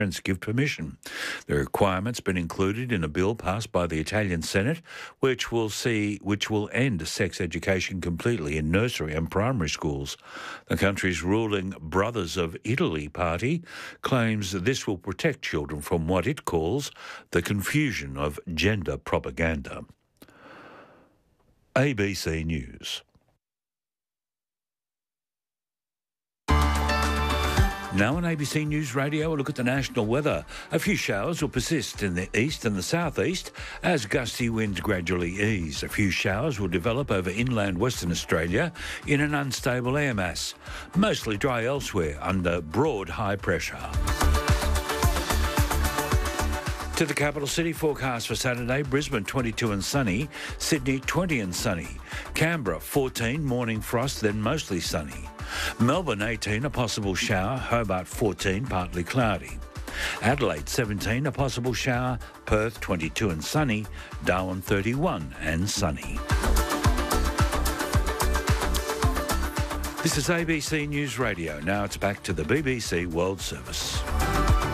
parents give permission. The requirement's been included in a bill passed by the Italian Senate, which will end sex education completely in nursery and primary schools. The country's ruling Brothers of Italy party claims that this will protect children from what it calls the confusion of gender propaganda. ABC News. Now on ABC News Radio, a look at the national weather. A few showers will persist in the east and the southeast as gusty winds gradually ease. A few showers will develop over inland Western Australia in an unstable air mass. Mostly dry elsewhere under broad high pressure. To the capital city forecast for Saturday: Brisbane 22 and sunny, Sydney 20 and sunny, Canberra 14, morning frost then mostly sunny, Melbourne 18, a possible shower, Hobart 14, partly cloudy, Adelaide 17, a possible shower, Perth 22 and sunny, Darwin 31 and sunny. This is ABC News Radio. Now it's back to the BBC World Service.